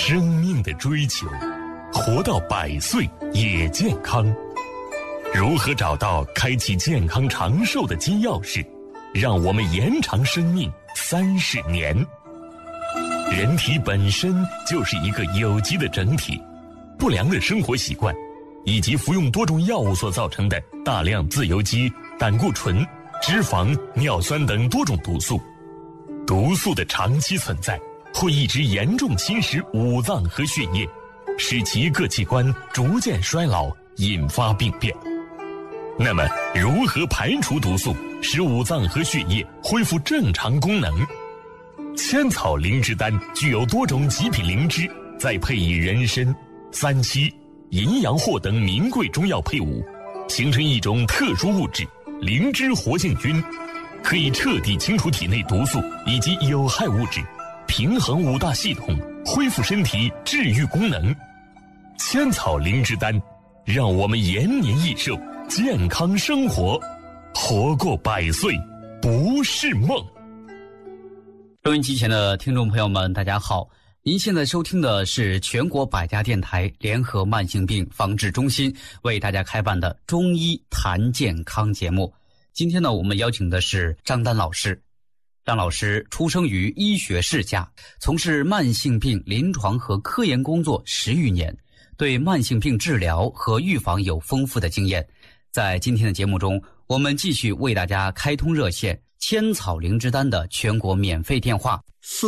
生命的追求，活到100岁也健康。如何找到开启健康长寿的金钥匙，让我们延长生命30年？人体本身就是一个有机的整体，不良的生活习惯以及服用多种药物所造成的大量自由基、胆固醇、脂肪、尿酸等多种毒素，毒素的长期存在会一直严重侵蚀五脏和血液，使其各器官逐渐衰老，引发病变。那么如何排除毒素，使五脏和血液恢复正常功能？千草灵芝丹具有多种极品灵芝，再配以人参、三七、淫羊藿等名贵中药配伍，形成一种特殊物质灵芝活性菌，可以彻底清除体内毒素以及有害物质，平衡五大系统，恢复身体治愈功能。千草灵芝丹让我们延年益寿，健康生活，活过100岁不是梦。 收音机前的听众朋友们，大家好，您现在收听的是全国百家电台联合慢性病防治中心为大家开办的中医谈健康节目。今天呢，我们邀请的是张丹老师。张老师出生于医学世家，从事慢性病临床和科研工作10余年，对慢性病治疗和预防有丰富的经验。在今天的节目中，我们继续为大家开通热线千草灵芝丹的全国免费电话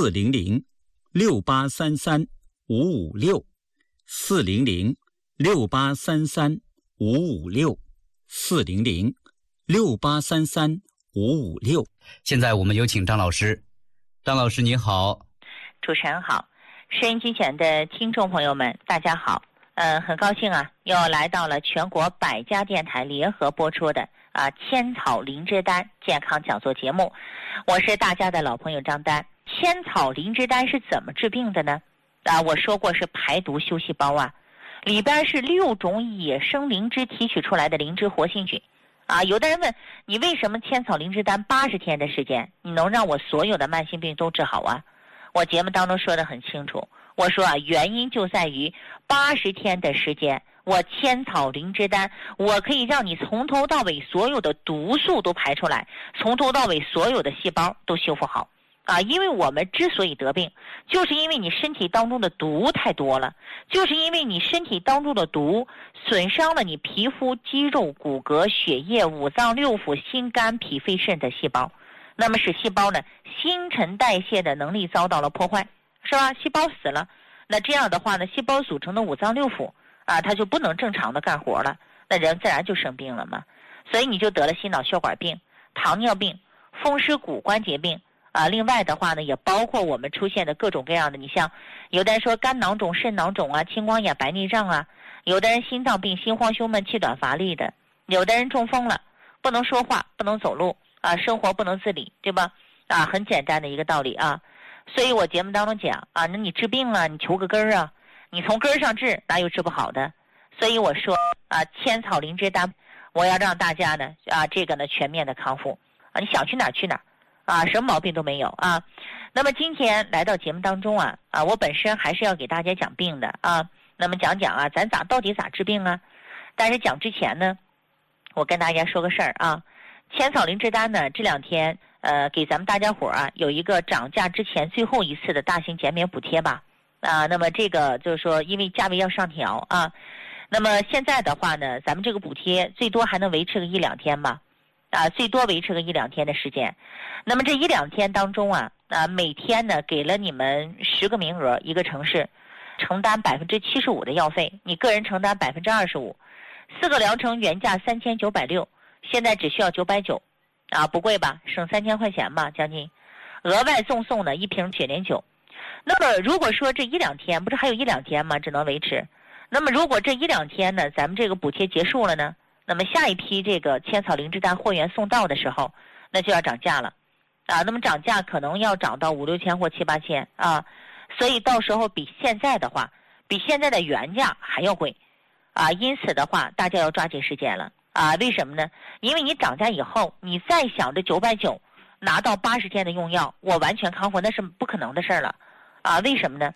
400-683-556，400-683-556。现在我们有请张老师。张老师你好。 主持人好，收音机前的听众朋友们大家好。很高兴啊，又来到了全国百家电台联合播出的千草灵芝丹健康讲座节目。我是大家的老朋友张丹。千草灵芝丹是怎么治病的呢？我说过是排毒修细胞啊，里边是6种野生灵芝提取出来的灵芝活性菌有的人问你为什么千草灵芝丹80天的时间你能让我所有的慢性病都治好啊？我节目当中说得很清楚，我说原因就在于80天的时间，我千草灵芝丹我可以让你从头到尾所有的毒素都排出来，从头到尾所有的细胞都修复好因为我们之所以得病，就是因为你身体当中的毒太多了，就是因为你身体当中的毒损伤了你皮肤、肌肉、骨骼、血液、五脏六腑、心肝脾肺肾的细胞，那么使细胞呢新陈代谢的能力遭到了破坏，是吧？细胞死了，那这样的话呢，细胞组成的五脏六腑它就不能正常的干活了，那人自然就生病了嘛。所以你就得了心脑血管病、糖尿病、风湿骨关节病另外的话呢，也包括我们出现的各种各样的，你像有的人说肝囊肿、肾囊肿青光眼、白内障有的人心脏病、心慌胸闷、气短乏力的，有的人中风了，不能说话，不能走路生活不能自理，对吧？很简单的一个道理所以我节目当中讲那你治病你求个根儿你从根儿上治，哪有治不好的？所以我说千草灵芝丹，我要让大家呢这个呢全面的康复你想去哪儿去哪儿什么毛病都没有那么今天来到节目当中我本身还是要给大家讲病的那么讲讲咱到底咋治病但是讲之前呢，我跟大家说个事儿千草灵芝丹呢这2天给咱们大家伙有一个涨价之前最后一次的大型减免补贴吧那么这个就是说因为价位要上调那么现在的话呢，咱们这个补贴最多还能维持个1-2天吧最多维持个1-2天的时间。那么这1-2天当中每天呢给了你们10个名额，一个城市承担75%的药费，你个人承担25%，4个疗程原价3960，现在只需要990不贵吧？省3000块钱吧，将近。额外赠送呢1瓶雪莲酒。那么如果说这1-2天，不是还有1-2天吗？只能维持。那么如果这1-2天呢，咱们这个补贴结束了呢？那么下一批这个千草灵芝丹货源送到的时候，那就要涨价了那么涨价可能要涨到5-6千或7-8千所以到时候比现在的话，比现在的原价还要贵因此的话，大家要抓紧时间了为什么呢？因为你涨价以后，你再想着990拿到80天的用药，我完全康复，那是不可能的事儿了为什么呢？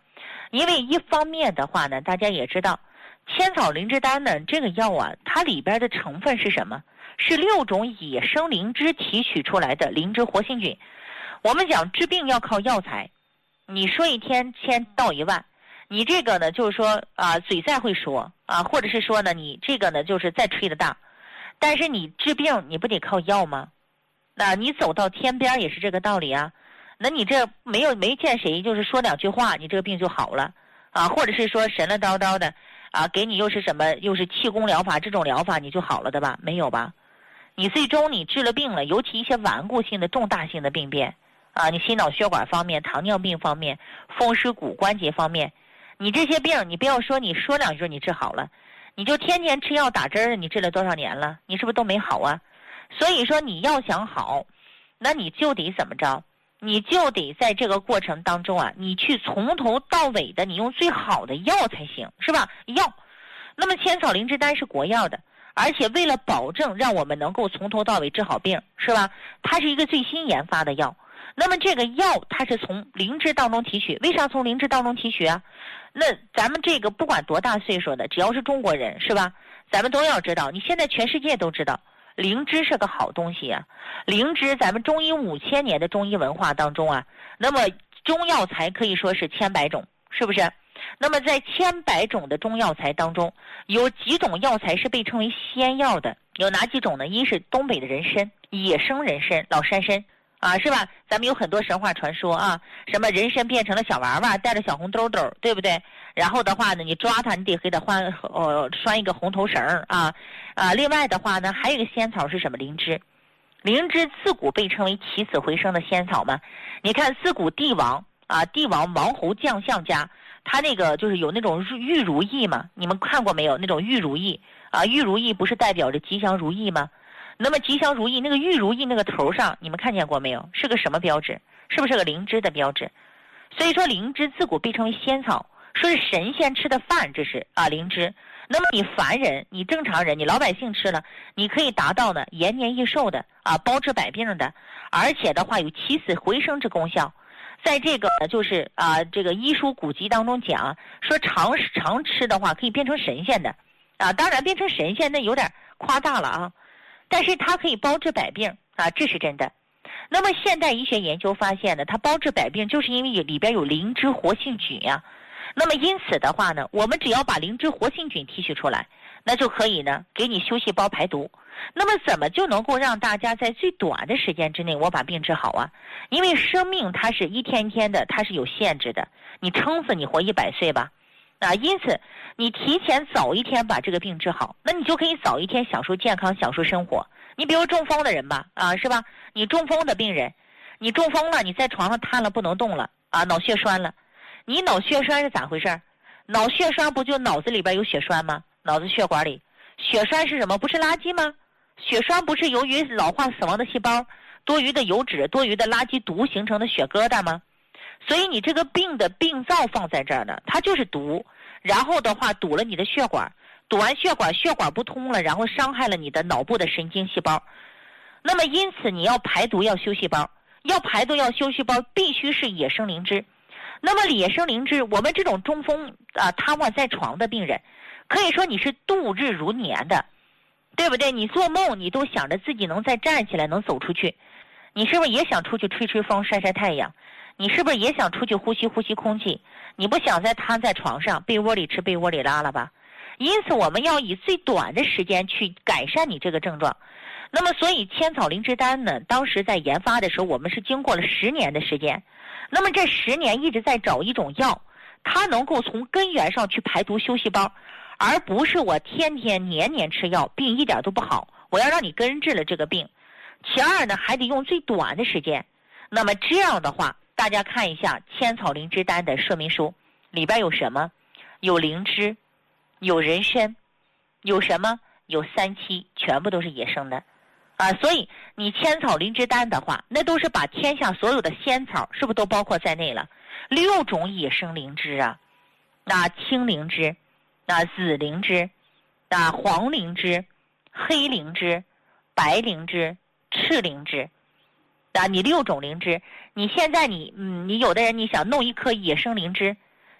因为一方面的话呢，大家也知道，千草灵芝丹呢这个药啊，它里边的成分是什么？是6种野生灵芝提取出来的灵芝活性菌。我们讲治病要靠药材，你说一天1000道1万，你这个呢就是说嘴再会说或者是说呢你这个呢就是再吹的大，但是你治病你不得靠药吗？那你走到天边也是这个道理啊。那你这没见谁就是说2句话你这个病就好了或者是说神了叨叨的给你又是什么又是气功疗法这种疗法你就好了的吧？没有吧？你最终你治了病了，尤其一些顽固性的重大性的病变你心脑血管方面、糖尿病方面、风湿骨关节方面，你这些病你不要说你说2句你治好了，你就天天吃药打针你治了多少年了？你是不是都没好啊？所以说你要想好，那你就得怎么着？你就得在这个过程当中你去从头到尾的你用最好的药才行，是吧？药。那么千草灵芝丹是国药的，而且为了保证让我们能够从头到尾治好病，是吧？它是一个最新研发的药。那么这个药它是从灵芝当中提取，为啥从灵芝当中提取啊？那咱们这个不管多大岁数的，只要是中国人，是吧？咱们都要知道，你现在全世界都知道灵芝是个好东西灵芝咱们中医5000年的中医文化当中那么中药材可以说是千百种，是不是？那么在千百种的中药材当中，有几种药材是被称为仙药的，有哪几种呢？一是东北的人参，野生人参，老山参是吧？咱们有很多神话传说什么人参变成了小娃娃，带着小红兜兜，对不对？然后的话呢，你抓它，你得给它拴一个红头绳另外的话呢，还有一个仙草是什么？灵芝。灵芝自古被称为起死回生的仙草嘛。你看自古帝王帝王王侯将相家，他那个就是有那种玉如意嘛，你们看过没有？那种玉如意玉如意不是代表着吉祥如意吗？那么吉祥如意那个玉如意那个头上你们看见过没有？是个什么标志？是不是个灵芝的标志？所以说灵芝自古被称为仙草，说是神仙吃的饭，这是灵芝。那么你凡人，你正常人，你老百姓吃了，你可以达到呢延年益寿的包治百病的，而且的话有起死回生之功效。在这个就是这个医书古籍当中讲说常吃的话可以变成神仙的当然变成神仙那有点夸大了但是它可以包治百病这是真的。那么现代医学研究发现呢，它包治百病就是因为里边有灵芝活性菌那么因此的话呢，我们只要把灵芝活性菌提取出来，那就可以呢给你休细胞排毒。那么怎么就能够让大家在最短的时间之内我把病治好因为生命它是一天天的，它是有限制的，你撑死你活100岁吧因此你提前早一天把这个病治好，那你就可以早一天享受健康，享受生活。你比如中风的人吧是吧？你中风的病人，你中风了，你在床上瘫了不能动了脑血栓了。你脑血栓是咋回事？脑血栓不就脑子里边有血栓吗？脑子血管里血栓是什么？不是垃圾吗？血栓不是由于老化死亡的细胞、多余的油脂、多余的垃圾毒形成的血疙瘩吗？所以你这个病的病灶放在这儿呢，它就是毒，然后的话堵了你的血管，堵完血管，血管不通了，然后伤害了你的脑部的神经细胞。那么因此你要排毒要休细胞，要排毒要休细胞必须是野生灵芝。那么野生灵芝，我们这种中风瘫痪在床的病人，可以说你是度日如年的，对不对？你做梦你都想着自己能再站起来，能走出去。你是不是也想出去吹吹风，晒晒太阳？你是不是也想出去呼吸呼吸空气？你不想再瘫在床上被窝里吃被窝里拉了吧？因此我们要以最短的时间去改善你这个症状。那么所以千草灵芝丹呢，当时在研发的时候，我们是经过了10年的时间。那么这10年一直在找一种药，它能够从根源上去排毒休细胞，而不是我天天年年吃药，病一点都不好。我要让你根治了这个病。其二呢，还得用最短的时间。那么这样的话，大家看一下千草灵芝丹的说明书，里边有什么？有灵芝，有人参，有什么？有3七，全部都是野生的。所以你千草灵芝丹的话，那都是把天下所有的仙草是不是都包括在内了？6种野生灵芝青灵芝紫灵芝黄灵芝黑灵芝白灵芝赤灵芝你6种灵芝。你现在你有的人你想弄一颗野生灵芝，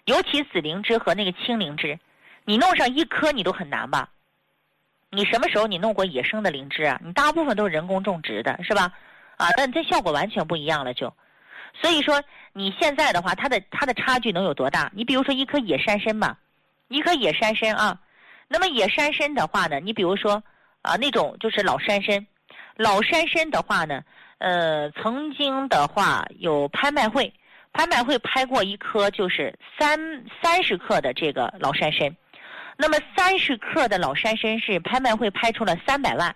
尤其紫灵芝和那个青灵芝，你弄上1颗你都很难吧？你什么时候你弄过野生的灵芝啊？你大部分都是人工种植的，是吧？但这效果完全不一样了就。所以说你现在的话，它的差距能有多大？你比如说一颗野山参吧，一颗野山参啊，那么野山参的话呢，你比如说那种就是老山参的话呢，曾经的话有拍卖会拍过一颗就是30克的这个老山参，那么30克的老山参是拍卖会拍出了300万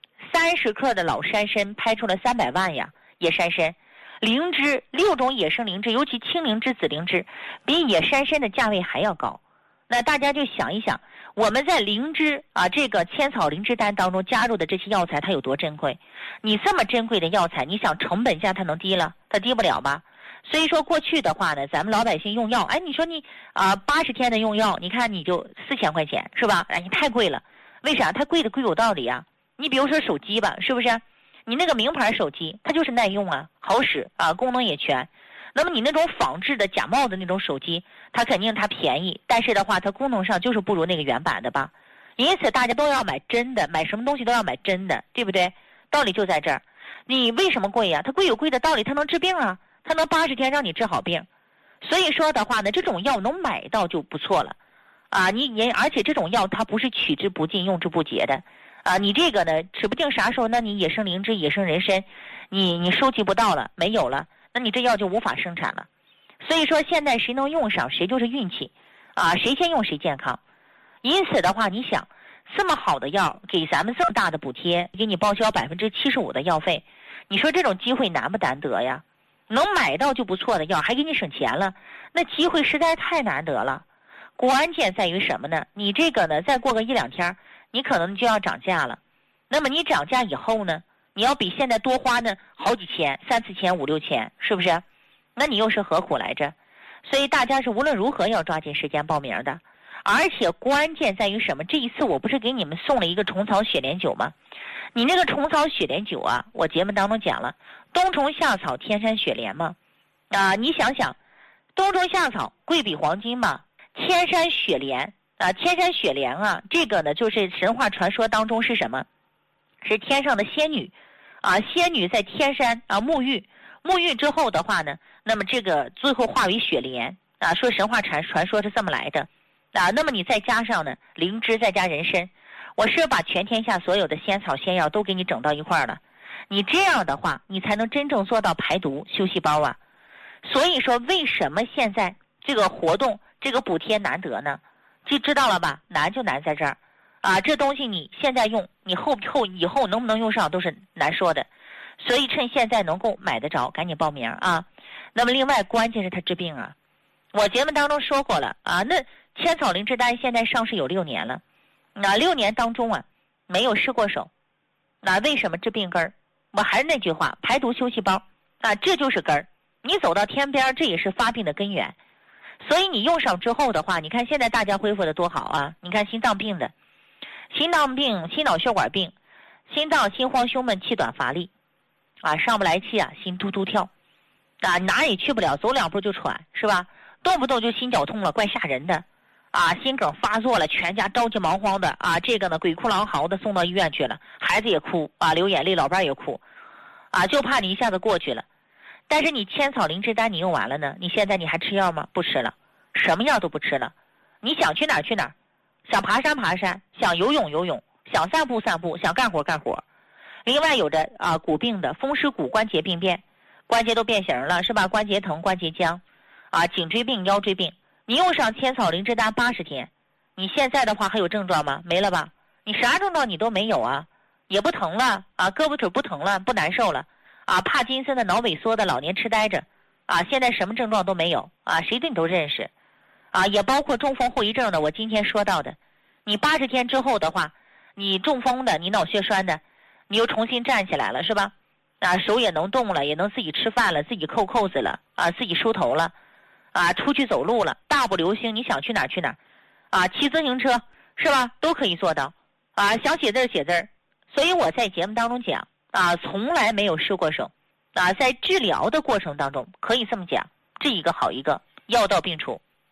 ，30克的老山参拍出了300万呀，野山参。灵芝6种野生灵芝，尤其青灵芝、紫灵芝，比野山参的价位还要高。那大家就想一想，我们在灵芝这个千草灵芝丹当中加入的这些药材，它有多珍贵？你这么珍贵的药材，你想成本价它能低了？它低不了吧？所以说过去的话呢，咱们老百姓用药，你说你80天的用药，你看你就4000块钱是吧？你太贵了。为啥？它贵的贵有道理啊。你比如说手机吧，是不是？你那个名牌手机，它就是耐用啊，好使啊，功能也全。那么你那种仿制的假冒的那种手机，它肯定它便宜，但是的话，它功能上就是不如那个原版的吧。因此大家都要买真的，买什么东西都要买真的，对不对？道理就在这儿。你为什么贵呀？它贵有贵的道理，它能治病啊，它能80天让你治好病。所以说的话呢，这种药能买到就不错了而且这种药它不是取之不尽用之不竭的你这个呢指不定啥时候，那你野生灵芝、野生人参你收集不到了，没有了，那你这药就无法生产了。所以说现在谁能用上谁就是运气谁先用谁健康。因此的话，你想这么好的药给咱们这么大的补贴，给你报销75%的药费，你说这种机会难不难得呀？能买到就不错的药，还给你省钱了，那机会实在太难得了。关键在于什么呢？你这个呢再过个1-2天你可能就要涨价了。那么你涨价以后呢，你要比现在多花呢好几千，3-4千、5-6千，是不是？那你又是何苦来着？所以大家是无论如何要抓紧时间报名的。而且关键在于什么？这一次我不是给你们送了一个虫草雪莲酒吗？你那个虫草雪莲酒我节目当中讲了，冬虫夏草天山雪莲嘛你想想，冬虫夏草贵比黄金嘛，天山雪莲天山雪莲这个呢就是神话传说当中是什么？是天上的仙女仙女在天山沐浴之后的话呢，那么这个最后化为雪莲说神话传说是这么来的那么你再加上呢灵芝，再加人参，我是把全天下所有的仙草仙药都给你整到一块了。你这样的话，你才能真正做到排毒休细胞所以说为什么现在这个活动这个补贴难得呢？就知道了吧？难就难在这儿这东西你现在用，你以后能不能用上都是难说的。所以趁现在能够买得着，赶紧报名那么另外关键是它治病我节目当中说过了那千草灵芝丹现在上市有6年了6年当中没有失过手。那为什么治病根儿？我还是那句话，排毒休细胞这就是根儿。你走到天边，这也是发病的根源。所以你用上之后的话，你看现在大家恢复的多好你看心脏病的，心脑血管病，心脏心慌胸闷气短乏力上不来气心突突跳哪也去不了，走2步就喘，是吧？动不动就心绞痛了，怪吓人的心梗发作了，全家着急忙慌的这个呢鬼哭狼嚎的送到医院去了，孩子也哭流眼泪，老伴也哭就怕你一下子过去了。但是你千草灵芝丹你用完了呢，你现在你还吃药吗？不吃了，什么药都不吃了。你想去哪儿去哪儿，想爬山爬山，想游泳游泳，想散步散步，想干活干活。另外有着骨病的风湿骨关节病变，关节都变形了，是吧？关节疼关节僵颈椎病腰椎病，你用上千草灵芝丹80天，你现在的话还有症状吗？没了吧？你啥症状你都没有也不疼了胳膊腿不疼了，不难受了帕金森的脑萎缩的老年痴呆着现在什么症状都没有谁对你都认识也包括中风后遗症的，我今天说到的，你80天之后的话，你中风的，你脑血栓的，你又重新站起来了，是吧手也能动了，也能自己吃饭了，自己扣扣子了自己梳头了出去走路了，大步流星，你想去哪儿去哪儿骑自行车是吧，都可以做到想写字写字。所以我在节目当中讲从来没有失过手在治疗的过程当中可以这么讲，治一个好一个，药到病除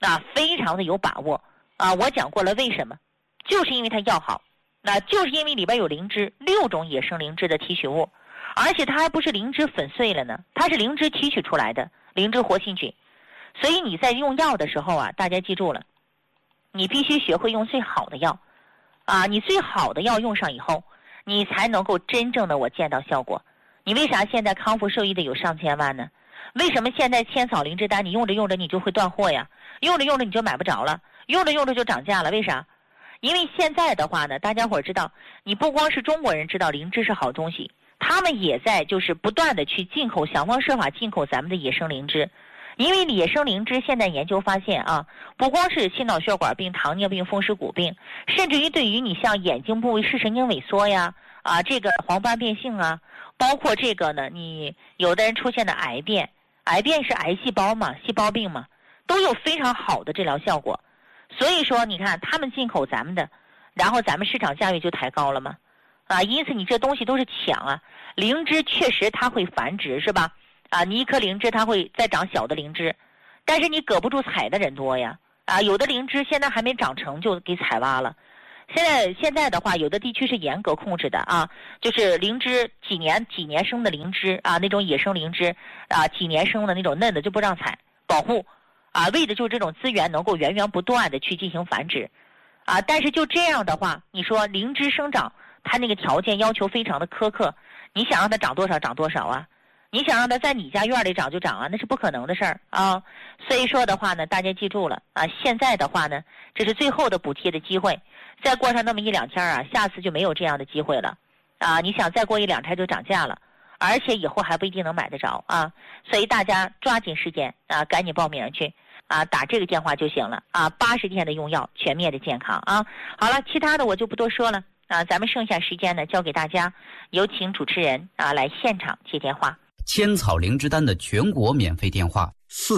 非常的有把握我讲过了，为什么？就是因为它药好，就是因为里边有灵芝，6种野生灵芝的提取物，而且它还不是灵芝粉碎了呢，它是灵芝提取出来的灵芝活性菌。所以你在用药的时候大家记住了，你必须学会用最好的药你最好的药用上以后，你才能够真正的我见到效果。你为啥现在康复受益的有上千万呢？为什么现在千草灵芝丹你用着用着你就会断货呀？用着用着你就买不着了，用着用着就涨价了？为啥？因为现在的话呢，大家伙知道，你不光是中国人知道灵芝是好东西，他们也在就是不断的去进口，想方设法进口咱们的野生灵芝。因为野生灵芝现在研究发现不光是心脑血管病、糖尿病、风湿骨病，甚至于对于你像眼睛部位视神经萎缩呀这个黄斑变性包括这个呢，你有的人出现的癌变是癌细胞嘛，细胞病嘛，都有非常好的治疗效果。所以说你看他们进口咱们的，然后咱们市场价位就抬高了嘛因此你这东西都是抢灵芝确实它会繁殖是吧你一颗灵芝它会再长小的灵芝，但是你搁不住采的人多呀有的灵芝现在还没长成就给采挖了。现在的话，有的地区是严格控制的就是灵芝几年生的灵芝那种野生灵芝几年生的那种嫩的就不让采，保护为的就是这种资源能够源源不断的去进行繁殖但是就这样的话，你说灵芝生长它那个条件要求非常的苛刻，你想让它长多少长多少你想让它在你家院里长就长那是不可能的事儿所以说的话呢，大家记住了现在的话呢，这是最后的补贴的机会，再过上那么1-2天下次就没有这样的机会了你想再过1-2天就涨价了，而且以后还不一定能买得着所以大家抓紧时间赶紧报名去打这个电话就行了80天的用药，全面的健康好了，其他的我就不多说了咱们剩下时间呢交给大家，有请主持人来现场接电话。 千草灵芝丹的全国免费电话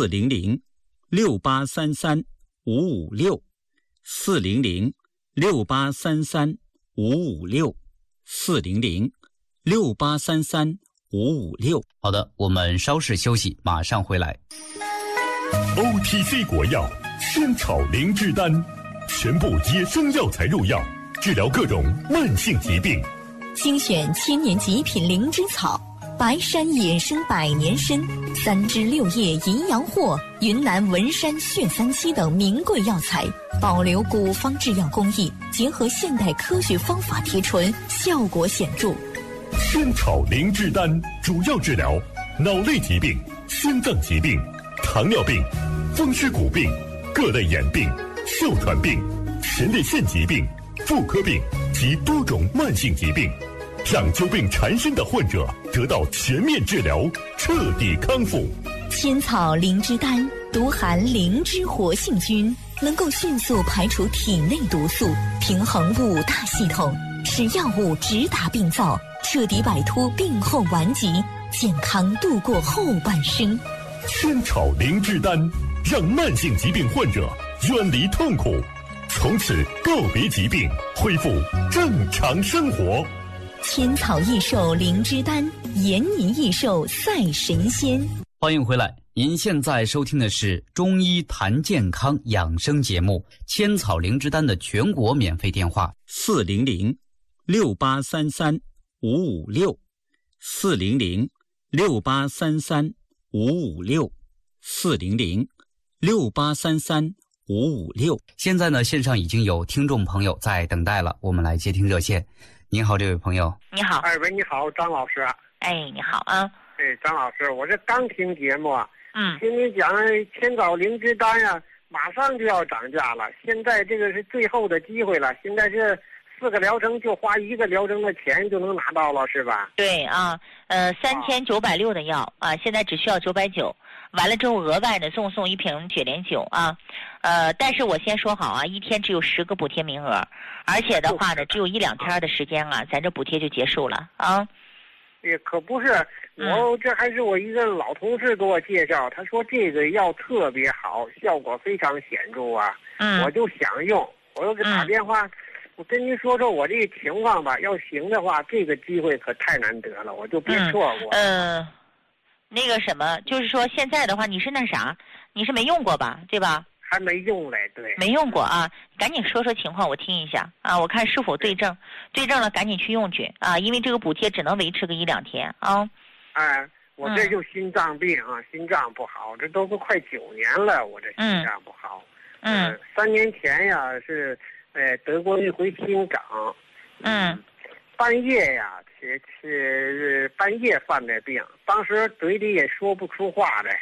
400-6833-556 400-6833-556 400-6833-556。 好的，我们稍事休息，马上回来。 OTC 国药千草灵芝丹，全部野生药材入药，治疗各种慢性疾病。 精选千年极品灵芝草，白山野生百年参，3枝6叶营养货，云南文山血三七等名贵药材，保留古方制药工艺，结合现代科学方法提纯，效果显著。 千草灵芝丹主要治疗脑类疾病、心脏疾病、糖尿病、风湿骨病、各类眼病、哮喘病、前列腺疾病、妇科病及多种慢性疾病，让久病缠身的患者得到全面治疗，彻底康复。 千草灵芝丹独含灵芝活性菌，能够迅速排除体内毒素，平衡5大系统，使药物直达病灶，彻底摆脱病后顽疾，健康度过后半生。 千草灵芝丹让慢性疾病患者远离痛苦，从此告别疾病，恢复正常生活。 千草益寿灵芝丹，延年益寿赛神仙。 欢迎回来，您现在收听的是中医谈健康养生节目，千草灵芝丹的全国免费电话 400-6833-556 400-6833-556 400-6833-556。 现在呢，线上已经有听众朋友在等待了，我们来接听热线。您好，这位朋友。 你好。 喂，你好，张老师。 你好啊。 张老师，我这刚听节目听你讲千草灵芝丹马上就要涨价了，现在这个是最后的机会了，现在是4个疗程就花1个疗程的钱就能拿到了，是吧？ 对3960的药现在只需要990，完了之后额外呢送1瓶雪莲酒但是我先说好一天只有10个补贴名额，而且的话呢只有1-2天的时间咱这补贴就结束了也可不是，我这还是我一个老同事给我介绍，他说这个药特别好，效果非常显著我就想用，我又给打电话，我跟您说说我这个情况吧，要行的话，这个机会可太难得了，我就别错过。 那个什么，就是说现在的话，你是那啥，你是没用过吧，对吧？ 还没用嘞，对， 没用过啊，赶紧说说情况，我听一下啊，我看是否对症，对症了赶紧去用去啊，因为这个补贴只能维持个1-2天啊。 我这就心脏病啊，心脏不好，这都快9年了，我这心脏不好。3年前呀是，得过一回心梗。半夜呀是半夜犯的病，当时嘴里也说不出话来。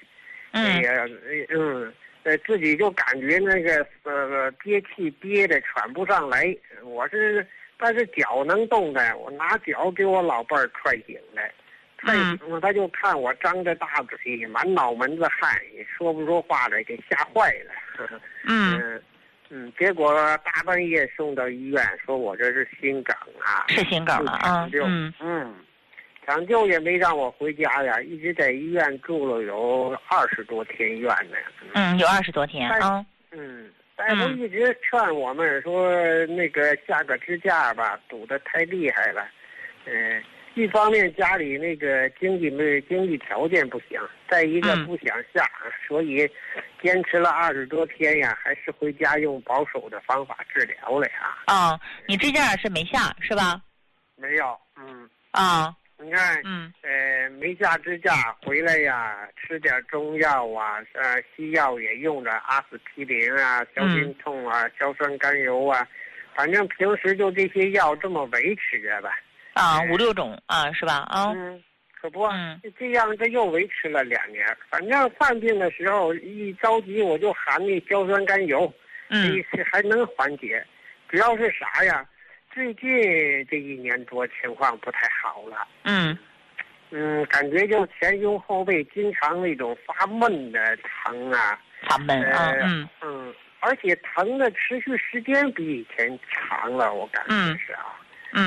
自己就感觉那个憋气憋的喘不上来，但是脚能动的，我拿脚给我老伴儿踹醒了，踹醒了他就看我张着大嘴，满脑门子汗，也说不出话来，给吓坏了。结果大半夜送到医院，说我这是心梗啊， 是心梗了啊。 抢救也没让我回家呀，一直在医院住了有20多天院呢。 有20多天啊。 大夫一直劝我们说，那个下个支架吧，堵得太厉害了。一方面家里那个经济条件不行，再一个不想下，所以坚持了20多天呀，还是回家用保守的方法治疗了呀。 你支架是没下是吧？ 没有。你看，没下支架回来呀，吃点中药啊，西药也用着阿司匹林啊、消冰痛啊、硝酸甘油啊，反正平时就这些药这么维持着吧。 5、6种啊，是吧？ 可不，这样这又维持了2年。反正犯病的时候一着急，我就含那硝酸甘油，还能缓解。主要是啥呀？最近这1年多情况不太好了。感觉就前胸后背经常那种发闷的疼啊。 发闷啊。 而且疼的持续时间比以前长了，我感觉是啊。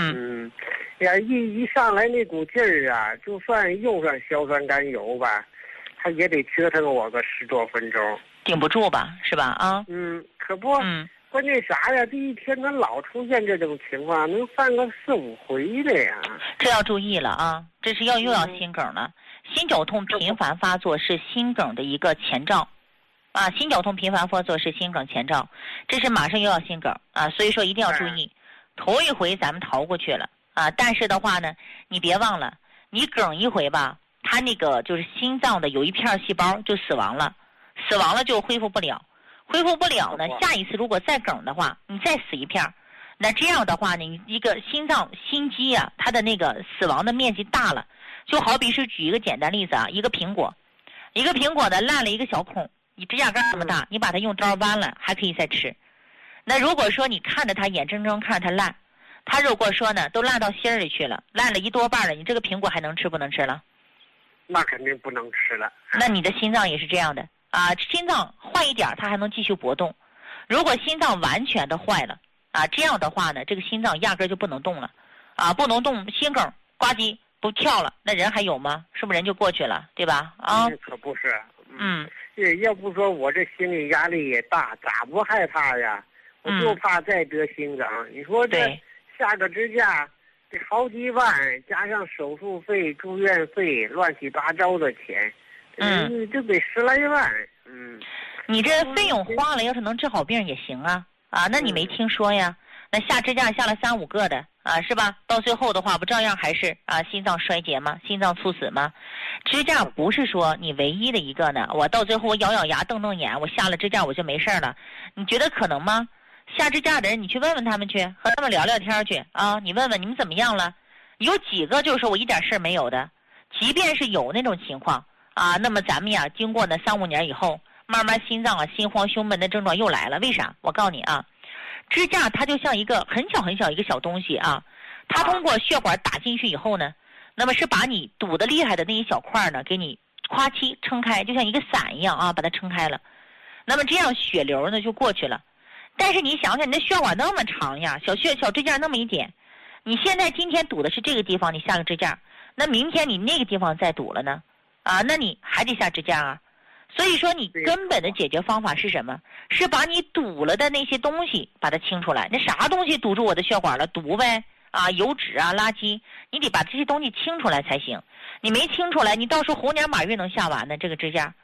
一上来那股劲儿啊，就算用上硝酸甘油吧，它也得折腾我个10多分钟， 顶不住吧，是吧？ 可不。关键啥呀？这一天能老出现这种情况，能犯个4、5回的呀。 这要注意了啊！这是又要心梗了。心绞痛频繁发作是心梗的一个前兆，心绞痛频繁发作是心梗前兆，这是马上又要心梗啊！所以说一定要注意。头一回咱们逃过去了啊，但是的话呢，你别忘了，你梗一回吧，它那个就是心脏的有一片细胞就死亡了，死亡了就恢复不了。恢复不了呢，下一次如果再梗的话，你再死一片，那这样的话呢，你一个心脏心肌啊，它的那个死亡的面积大了，就好比是举一个简单例子啊，一个苹果呢烂了一个小孔，你指甲盖这么大，你把它用刀剜了还可以再吃。那如果说你看着它眼睁睁看着它烂，它如果说呢都烂到心里去了，烂了1多半了，你这个苹果还能吃不能吃了？ 那肯定不能吃了。 那你的心脏也是这样的。心脏坏一点它还能继续搏动，如果心脏完全的坏了这样的话呢，这个心脏压根就不能动了不能动，心梗呱唧不跳了，那人还有吗？是不是人就过去了，对吧？ 可不是。要不说我这心理压力也大，咋不害怕呀？我就怕再得心梗。你说这下个支架得好几万，加上手术费、住院费，乱七八糟的钱。就得10来万。 你这费用花了，要是能治好病也行啊。那你没听说呀？那下支架下了3、5个的是吧？到最后的话不照样还是心脏衰竭吗？心脏猝死吗？支架不是说你唯一的一个呢。我到最后我咬咬牙瞪瞪眼，我下了支架我就没事了，你觉得可能吗？下支架的人你去问问他们去，和他们聊聊天去你问问你们怎么样了？有几个就是说我一点事没有的？即便是有那种情况那么咱们呀，经过呢3、5年以后，慢慢心脏心慌胸闷的症状又来了。为啥？我告诉你支架它就像一个很小很小一个小东西它通过血管打进去以后呢，那么是把你堵得厉害的那一小块呢，给你夸叽撑开，就像一个伞一样把它撑开了。那么这样血流呢就过去了。但是你想想，你的血管那么长呀，小支架那么一点，你现在今天堵的是这个地方，你下个支架，那明天你那个地方再堵了呢？那你还得下支架所以说你根本的解决方法是什么？是把你堵了的那些东西把它清出来。那啥东西堵住我的血管了？毒呗油脂垃圾，你得把这些东西清出来才行。你没清出来，你到时候猴年马月能下完呢这个支架。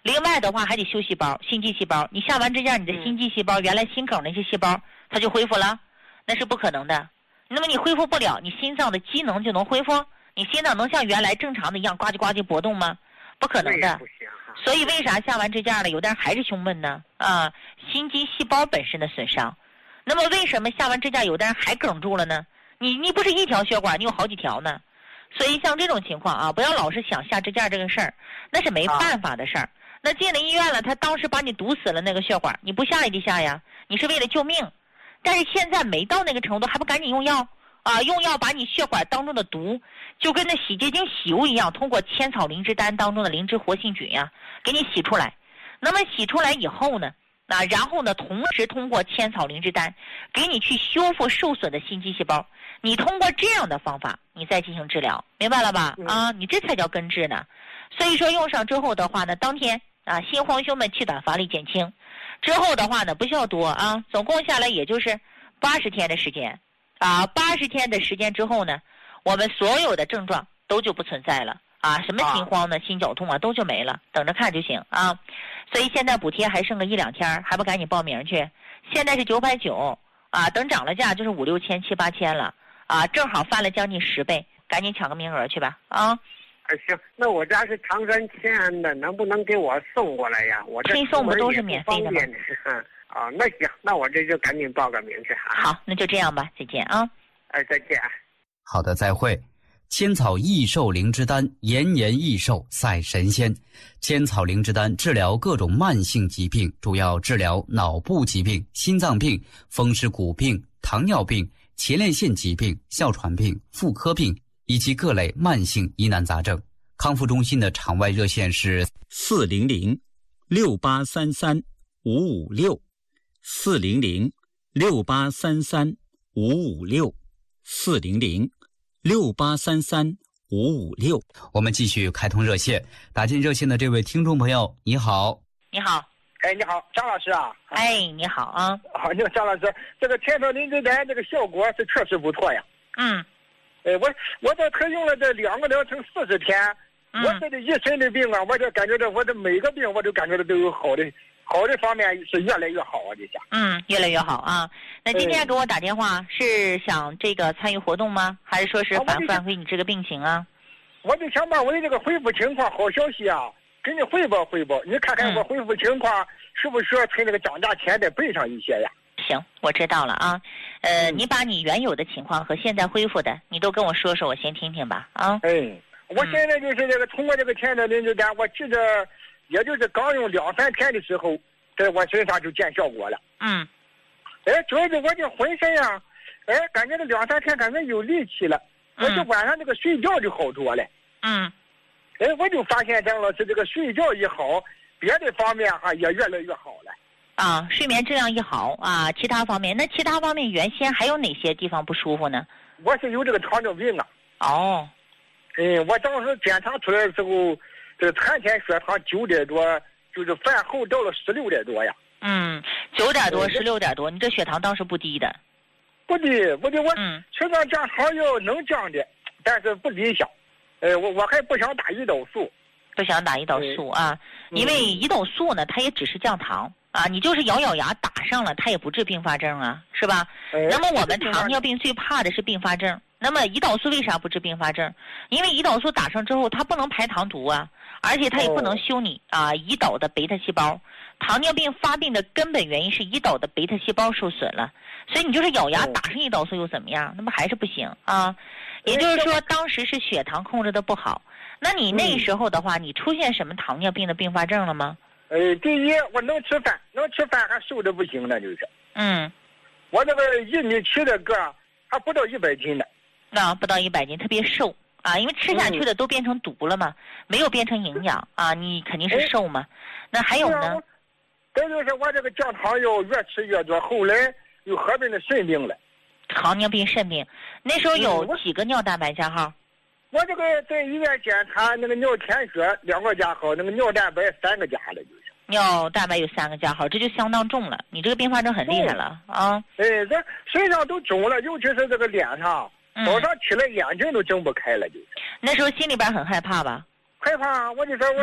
另外的话还得修细胞，心肌细胞。你下完支架，你的心肌细胞，原来心梗那些细胞，它就恢复了，那是不可能的。那么你恢复不了，你心脏的机能就能恢复？你心脏能像原来正常的一样呱唧呱唧搏动吗？不可能的。所以为啥下完支架了，有的人还是胸闷呢？心肌细胞本身的损伤。那么为什么下完支架有的人还梗住了呢？你不是一条血管，你有好几条呢。所以像这种情况啊，不要老是想下支架这个事儿，那是没办法的事儿。那进了医院了，他当时把你堵死了那个血管，你不下也得下呀，你是为了救命。但是现在没到那个程度，还不赶紧用药啊？用药把你血管当中的毒，就跟那洗洁精洗油一样，通过千草灵芝丹当中的灵芝活性菌呀，给你洗出来。那么洗出来以后呢，然后呢，同时通过千草灵芝丹给你去修复受损的心肌细胞。你通过这样的方法，你再进行治疗，明白了吧？你这才叫根治呢。所以说用上之后的话呢，当天心慌胸闷气短乏力减轻，之后的话呢不需要多总共下来也就是80天的时间，80天的时间之后呢，我们所有的症状都就不存在了什么心慌呢、心绞痛都就没了，等着看就行所以现在补贴还剩个1-2天，还不赶紧报名去？现在是990等涨了价就是5、6千、7、8千了正好翻了将近10倍，赶紧抢个名额去吧行，那我家是唐山迁安的，能不能给我送过来呀？我这推送不都是免费的吗？ 那行，那我这就赶紧报个名去好，那就这样吧，再见再见。 好的，再会。千草益寿灵芝丹，延年益寿赛神仙。千草灵芝丹治疗各种慢性疾病，主要治疗脑部疾病、心脏病、风湿骨病、糖尿病、前列腺疾病、哮喘病、妇科病以及各类慢性疑难杂症。康复中心的场外热线是 400-6833-556 400-6833-556 400-6833-556。 我们继续开通热线，打进热线的这位听众朋友，你好。 你好。 你好，张老师你好你好，张老师，这个千草灵芝丹这个效果是确实不错呀。我这可用了这2个疗程40天，我这一身的病我就感觉我这每个病我都感觉都有好的方面是越来越好这下。 越来越好那今天给我打电话是想这个参与活动吗？还是说是反复反馈你这个病情我就想把我的这个恢复情况好消息给你汇报，你看看我恢复情况是不是要趁这个涨价前再备上一些呀？ 行，我知道了你把你原有的情况和现在恢复的，你都跟我说说，我先听听吧我现在就是这个通过这个千草灵芝丹，我记得也就是刚用2-3天的时候，在我身上就见效果了。主要是我这浑身感觉这2-3天感觉有力气了，我就晚上这个睡觉就好多了。我就发现张老师这个睡觉一好，别的方面也越来越好了。 睡眠质量一好其他方面，那其他方面原先还有哪些地方不舒服呢？ 我是有这个糖尿病我当时检查出来的时候，这个餐前血糖9点多，就是饭后到了16点多呀。 9点多、16点多，你这血糖当时不低的。 不低，我吃上降糖药能降的，但是不理想。我还不想打胰岛素。 不想打胰岛素因为胰岛素呢，它也只是降糖你就是咬牙打上了，它也不治并发症是吧？那么我们糖尿病最怕的是并发症。那么胰岛素为啥不治并发症？因为胰岛素打上之后，它不能排糖毒而且它也不能修你胰岛的贝塔细胞。糖尿病发病的根本原因是胰岛的贝塔细胞受损了，所以你就是咬牙打上胰岛素又怎么样？那么还是不行也就是说，当时是血糖控制的不好。那你那时候的话，你出现什么糖尿病的并发症了吗？ 第一，我能吃饭还瘦的不行了，就是。我这个1.7米的个还不到100斤呢。 不到100斤，特别瘦因为吃下去的都变成毒了嘛，没有变成营养你肯定是瘦嘛。那还有呢？ 再就是我这个降糖药越吃越多，后来又合并了肾病了。 糖尿病、肾病，那时候有几个尿蛋白加号？ 我这个在医院检查，那个尿甜血2个加号，那个尿蛋白3个加了，就是。 尿蛋白有3个加号，这就相当重了。你这个并发症很厉害了这身上都肿了，尤其是这个脸上，早上起来眼睛都睁不开了，就是。 那时候心里边很害怕吧？ 害怕，我就说我这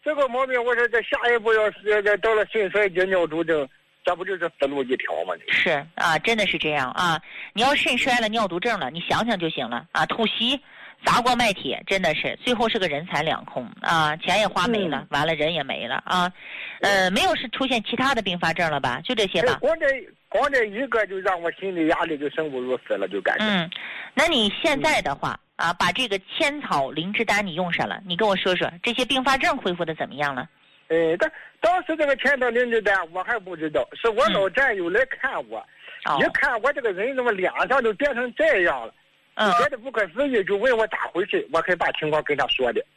这个毛病，我说这下一步要是到了肾衰竭、尿毒症，这不就是死路一条吗？ 是啊，真的是这样啊！你要肾衰了、尿毒症了，你想想就行了啊！吐稀、砸锅卖铁，真的是最后是个人财两空啊，钱也花没了，完了人也没了啊。没有是出现其他的并发症了吧？就这些吧。 光这一个就让我心理压力就生不如死了，就感觉。 那你现在的话啊，把这个千草灵芝丹你用上了，你跟我说说这些并发症恢复的怎么样了？ 当时这个千草灵芝丹我还不知道，是我老战友来看我，一看我这个人怎么脸上就变成这样了，觉得不可思议，就问我咋回事，我可以把情况跟他说的。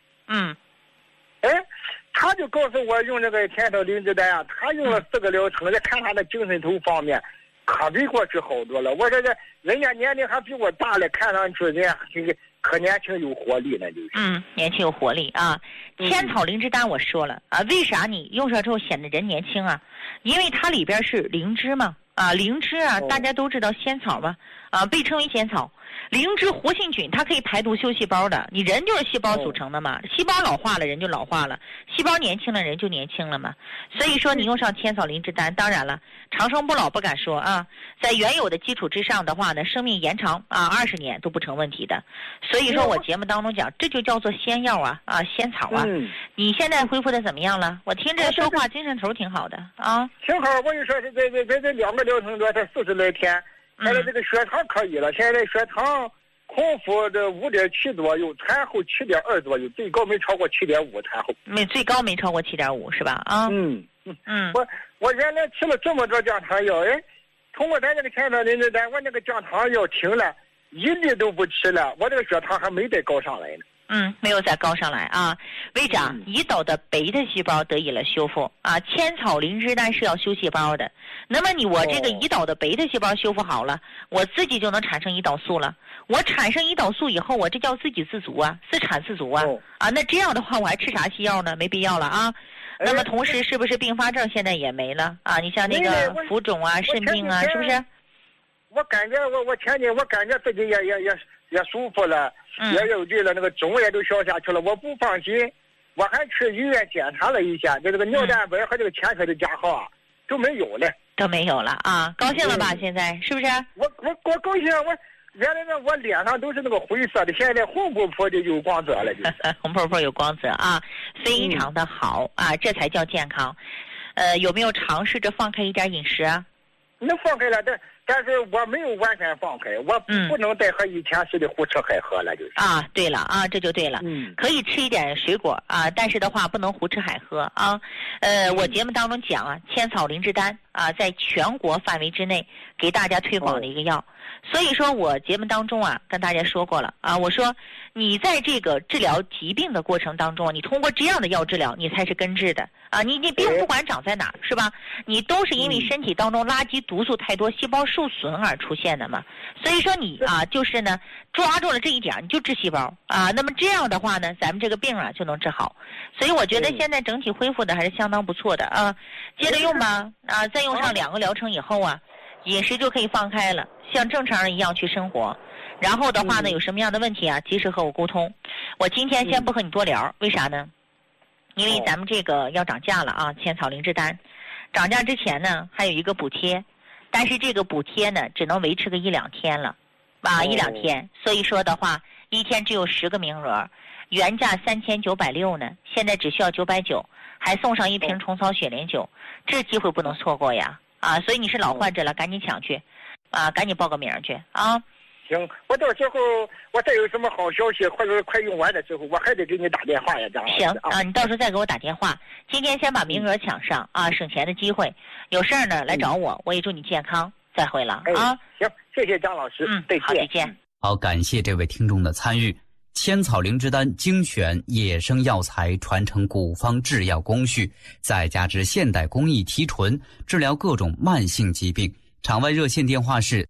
他就告诉我用这个千草灵芝丹啊，他用了4个疗程，再看他的精神头方面，可比过去好多了。我说这人家年龄还比我大了，看上去人家可年轻有活力呢，就是。 年轻有活力啊！千草灵芝丹我说了啊，为啥你用上之后显得人年轻啊？因为它里边是灵芝嘛啊，灵芝啊，大家都知道仙草嘛啊，被称为仙草。灵芝活性菌，它可以排毒修细胞的。你人就是细胞组成的嘛，细胞老化了，人就老化了；细胞年轻了，人就年轻了嘛。所以说，你用上千草灵芝丹，当然了，长生不老不敢说啊，在原有的基础之上的话呢，生命延长啊20年都不成问题的。所以说我节目当中讲，这就叫做仙药啊啊，仙草啊。你现在恢复的怎么样了？我听着说话精神头挺好的啊。 挺好，我就说是这2个疗程多，才40来天。现在这个血糖可以了，现在血糖空腹的5.7左右，产后7.2左右，最高没超过7.5，产后最高没超过7.5是吧？啊， 我原来吃了这么多降糖药，通过咱这个千草灵芝丹，我那个降糖药停了，1粒都不吃了，我这个血糖还没再高上来呢。 没有再高上来啊。为啥？胰岛的贝塔细胞得以了修复啊。千草灵芝丹是要修细胞的，那么我这个胰岛的贝塔细胞修复好了，我自己就能产生胰岛素了。我产生胰岛素以后，我这叫自给自足啊，自产自足啊。那这样的话我还吃啥西药呢？没必要了啊。那么同时是不是并发症现在也没了啊？你像那个浮肿啊、肾病啊，是不是？ 我感觉我前天我感觉自己也舒服了，也有劲了，那个肿也都消下去了。我不放心，我还去医院检查了一下，这个尿蛋白和这个前科的加号啊都没有了， 都没有了啊！高兴了吧？现在是不是？ 我高兴，原来我脸上都是那个灰色的，现在红扑扑的有光泽了，就是红扑扑有光泽啊，非常的好啊，这才叫健康。有没有尝试着放开一点饮食啊？ 能放开了，但是我没有完全放开，我不能再和以前似的胡吃海喝了，就是啊。对了啊，这就对了。可以吃一点水果啊，但是的话不能胡吃海喝啊。我节目当中讲啊，千草灵芝丹啊，在全国范围之内给大家推广的一个药。所以说我节目当中啊，跟大家说过了啊，我说你在这个治疗疾病的过程当中，你通过这样的药治疗，你才是根治的啊。你病不管长在哪儿，是吧？你都是因为身体当中垃圾毒素太多，细胞受损而出现的嘛。所以说你啊，就是呢抓住了这一点，你就治细胞啊。那么这样的话呢，咱们这个病啊就能治好。所以我觉得现在整体恢复的还是相当不错的啊。接着用吧啊，再用上2个疗程以后啊，饮食就可以放开了，像正常人一样去生活。然后的话呢，有什么样的问题啊，及时和我沟通。我今天先不和你多聊，为啥呢？因为咱们这个要涨价了啊，千草灵芝丹涨价之前呢还有一个补贴，但是这个补贴呢只能维持个1-2天了啊，1-2天。所以说的话，一天只有10个名额，原价3960呢，现在只需要990，还送上1瓶虫草雪莲酒，这机会不能错过呀啊！所以你是老患者了，赶紧抢去啊，赶紧报个名去啊！ 行，我到时候我再有什么好消息或者快用完的时候，我还得给你打电话呀，张老师。 行啊，你到时候再给我打电话。今天先把名额抢上啊，省钱的机会。有事儿呢来找我，我也祝你健康。再会了啊！ 行，谢谢张老师。再见。 好，再见。 好，感谢这位听众的参与。千草灵芝丹精选野生药材，传承古方制药工序，再加之现代工艺提纯，治疗各种慢性疾病。场外热线电话是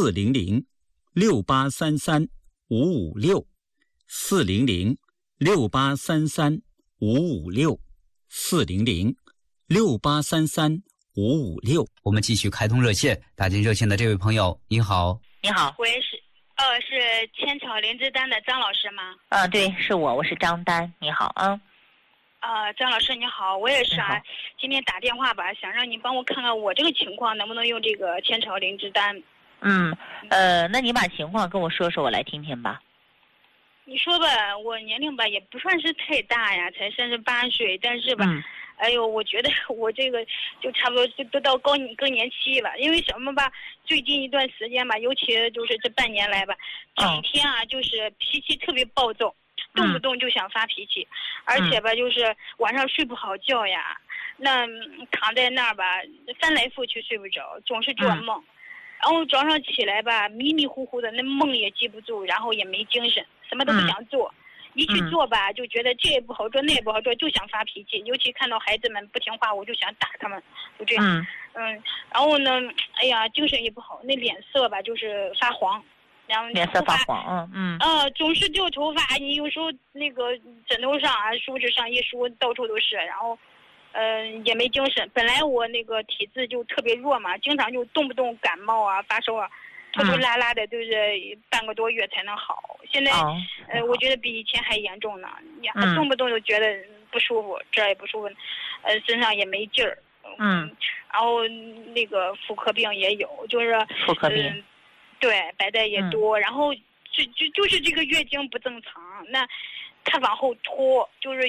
400-683-556，400-683-556。 我们继续开通热线，打进热线的这位朋友，你好。 你好， 喂，是千草灵芝丹的张老师吗？ 对，是我是张丹，你好啊。 张老师你好，我也是今天打电话吧，想让你帮我看看我这个情况能不能用这个千草灵芝丹。 那你把情况跟我说说，我来听听吧。 你说吧，我年龄吧也不算是太大呀，才38岁，但是吧，哎呦，我觉得我这个就差不多就都到更年期了，因为什么吧，最近一段时间吧，尤其就是这半年来吧，整天就是脾气特别暴躁，动不动就想发脾气，而且吧就是晚上睡不好觉呀，那躺在那儿吧翻来覆去睡不着，总是做梦，然后早上起来吧迷迷糊糊的，那梦也记不住，然后也没精神，什么都不想做。一去做吧，就觉得这也不好做，那也不好做，就想发脾气。尤其看到孩子们不听话，我就想打他们，就这样。然后呢，哎呀，精神也不好，那脸色吧就是发黄，然后脸色发黄， 总是掉头发。你有时候那个枕头上啊、梳子上一梳，到处都是。然后，也没精神。本来我那个体质就特别弱嘛，经常就动不动感冒啊、发烧啊。拖拖拉拉的，都是半个多月才能好。现在，我觉得比以前还严重呢。动不动就觉得不舒服，这儿也不舒服，身上也没劲儿。然后那个妇科病也有，就是妇科病， 对，白带也多。然后就是这个月经不正常，那它往后拖，就是